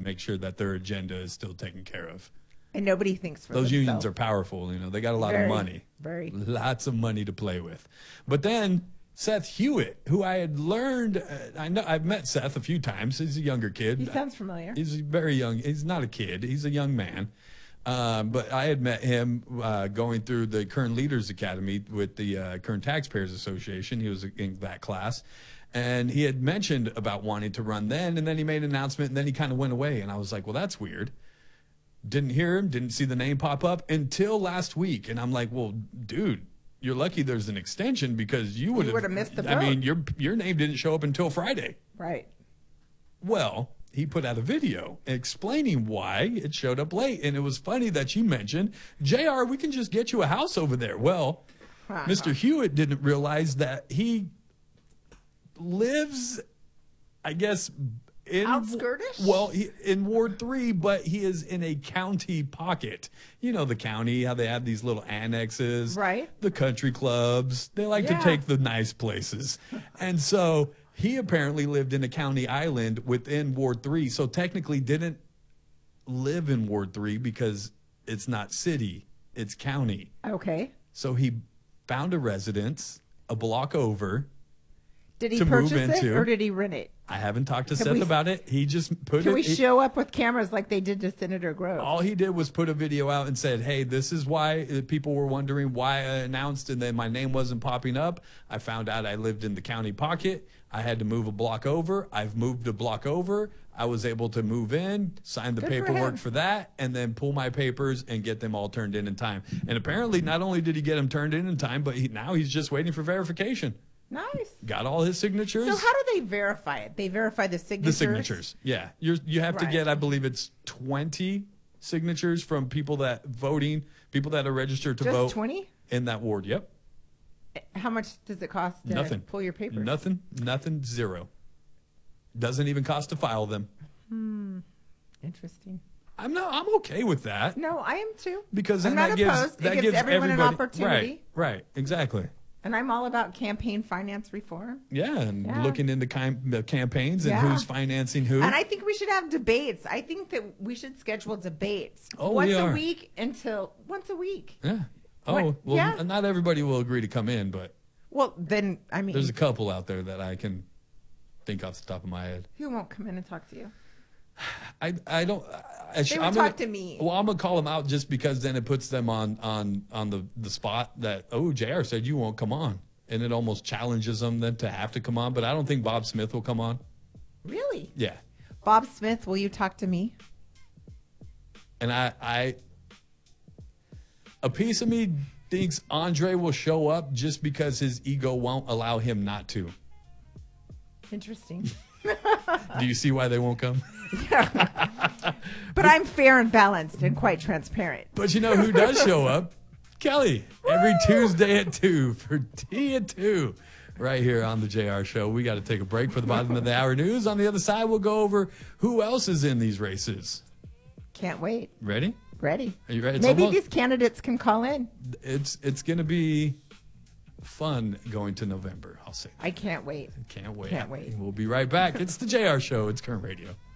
make sure that their agenda is still taken care of. And nobody thinks for Those themselves. unions are powerful. They got a lot of money. Lots of money to play with. But then Seth Hewitt, who I had learned, I've met Seth a few times. He's a younger kid. He sounds familiar. He's very young. He's not a kid. He's a young man. But I had met him going through the Kern Leaders Academy with the Kern Taxpayers Association. He was in that class. And he had mentioned about wanting to run then, and then he made an announcement, and then he kind of went away. And I was like, well, that's weird. Didn't hear him, didn't see the name pop up until last week. And I'm like, well, dude, you're lucky there's an extension because you would have missed the boat. I mean, your name didn't show up until Friday. Right. Well, he put out a video explaining why it showed up late. And it was funny that you mentioned, JR, we can just get you a house over there. Well, Mr. Hewitt didn't realize that he lives, I guess, outskirtish? Well, in Ward 3, but he is in a county pocket. The county, how they have these little annexes. Right. The country clubs. They like to take the nice places. And so he apparently lived in a county island within Ward 3, so technically didn't live in Ward 3 because it's not city, it's county. Okay. So he found a residence a block over. Did he purchase it or did he rent it? I haven't talked to Seth about it. He just put it. Can we show up with cameras like they did to Senator Grove? All he did was put a video out and said, hey, this is why people were wondering why I announced and then my name wasn't popping up. I found out I lived in the county pocket. I had to move a block over. I've moved a block over. I was able to move in, sign the paperwork for that, and then pull my papers and get them all turned in time. And apparently not only did he get them turned in time, but now he's just waiting for verification. Nice. Got all his signatures. So how do they verify it? They verify the signatures? The signatures, yeah. You have to get, I believe it's 20 signatures from people that are registered to vote. Just 20? In that ward, yep. How much does it cost to pull your papers? Nothing, zero. Doesn't even cost to file them. Interesting. I'm okay with that. No, I am too. Because then I'm not opposed. That it gives everyone an opportunity. Right, exactly. And I'm all about campaign finance reform. Yeah, and looking into campaigns and who's financing who. And I think we should have debates. I think that we should schedule debates once a week. Yeah. Not everybody will agree to come in, but. Well, then, I mean. There's a couple out there that I can think off the top of my head. Who won't come in and talk to you? I don't. They would talk to me. Well, I'm gonna call them out just because then it puts them on the spot that JR said you won't come on, and it almost challenges them then to have to come on. But I don't think Bob Smith will come on. Really? Yeah. Bob Smith, will you talk to me? And I a piece of me thinks Andre will show up just because his ego won't allow him not to. Interesting. Do you see why they won't come? But I'm fair and balanced and quite transparent. But you know who does show up? Kelly. Every Tuesday at 2 for Tea at 2. Right here on the JR Show. We got to take a break for the bottom of the hour news. On the other side, we'll go over who else is in these races. Can't wait. Ready? Ready. Are you ready? Maybe these candidates can call in. It's going to be fun going to November, I'll say that. I can't wait. Can't wait. Can't wait. We'll be right back. It's the JR Show. It's Kern Radio.